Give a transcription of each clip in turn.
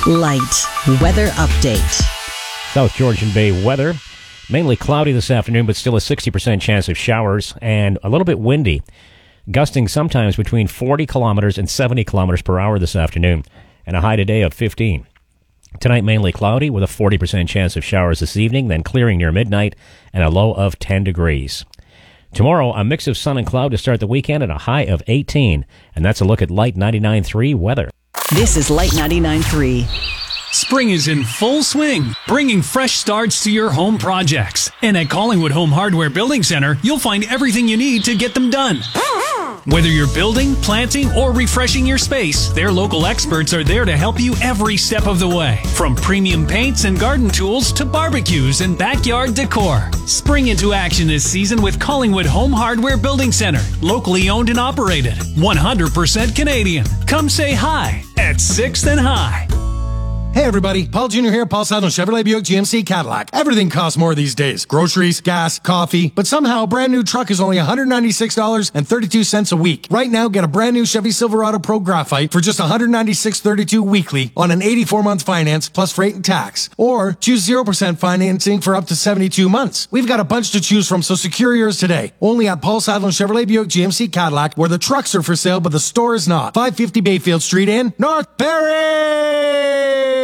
Light weather update. South Georgian Bay weather. Mainly cloudy this afternoon, but still a 60% chance of showers and a little bit windy. Gusting sometimes between 40 kilometers and 70 kilometers per hour this afternoon, and a high today of 15. Tonight, mainly cloudy with a 40% chance of showers this evening, then clearing near midnight and a low of 10 degrees. Tomorrow, a mix of sun and cloud to start the weekend and a high of 18. And that's a look at Light 99.3 weather. This is Light 99.3. Spring is in full swing, bringing fresh starts to your home projects. And at Collingwood Home Hardware Building Center, you'll find everything you need to get them done. Whether you're building, planting, or refreshing your space, their local experts are there to help you every step of the way. From premium paints and garden tools to barbecues and backyard decor. Spring into action this season with Collingwood Home Hardware Building Center. Locally owned and operated. 100% Canadian. Come say hi at 6th and High. Hey everybody, Paul Jr. here, Paul Sadler, Chevrolet Buick GMC Cadillac. Everything costs more these days. Groceries, gas, coffee. But somehow a brand new truck is only $196.32 a week. Right now, get a brand new Chevy Silverado Pro Graphite for just $196.32 weekly on an 84-month finance plus freight and tax. Or choose 0% financing for up to 72 months. We've got a bunch to choose from, so secure yours today. Only at Paul Sadler, Chevrolet Buick GMC Cadillac, where the trucks are for sale but the store is not. 550 Bayfield Street in North Barrie!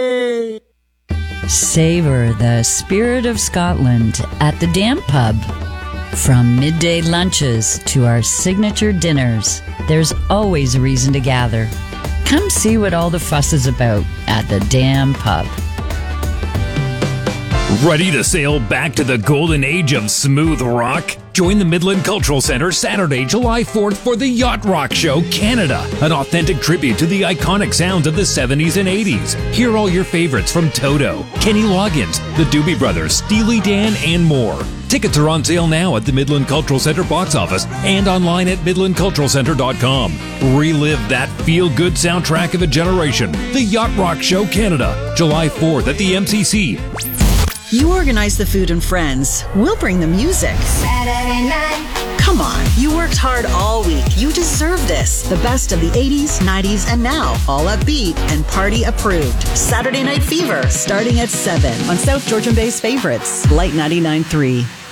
Savor the spirit of Scotland at the Dam Pub. From midday lunches to our signature dinners, there's always a reason to gather. Come see what all the fuss is about at the Dam Pub. Ready to sail back to the golden age of smooth rock? Join the Midland Cultural Centre Saturday, July 4th for the Yacht Rock Show Canada, an authentic tribute to the iconic sounds of the 70s and 80s. Hear all your favorites from Toto, Kenny Loggins, the Doobie Brothers, Steely Dan, and more. Tickets are on sale now at the Midland Cultural Centre box office and online at midlandculturalcentre.com. Relive that feel-good soundtrack of a generation. The Yacht Rock Show Canada, July 4th at the MCC. You organize the food and friends. We'll bring the music. Saturday night. Come on, you worked hard all week. You deserve this. The best of the 80s, 90s, and now. All upbeat and party approved. Saturday Night Fever, starting at 7 on South Georgian Bay's favorites. Light 99.3.